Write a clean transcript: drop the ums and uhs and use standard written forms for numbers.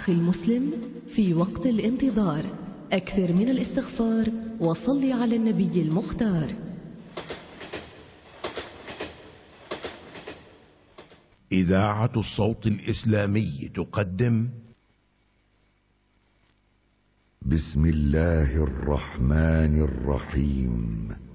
أخي المسلم، في وقت الانتظار أكثر من الاستغفار وصل على النبي المختار. إذاعة الصوت الإسلامي تقدم بسم الله الرحمن الرحيم.